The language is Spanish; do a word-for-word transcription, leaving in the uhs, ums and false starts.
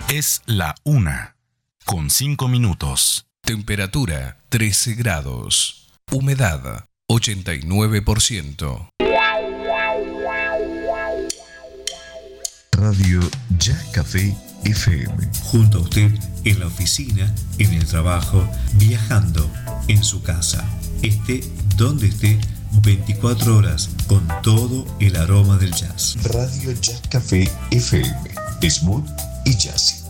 Es la una, con cinco minutos. Temperatura trece grados. Humedad ochenta y nueve por ciento. Radio Jazz Café F M. Junto a usted en la oficina, en el trabajo, viajando, en su casa. Esté donde esté, veinticuatro horas con todo el aroma del jazz. Radio Jazz Café F M. Smooth y jazzy.